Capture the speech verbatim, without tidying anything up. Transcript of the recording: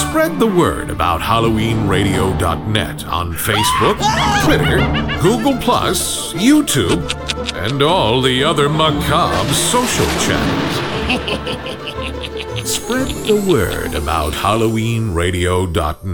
Spread the word about Halloween Radio dot net on Facebook, Twitter, Google Plus, YouTube, and all the other macabre social channels. Spread the word about Halloween Radio dot net.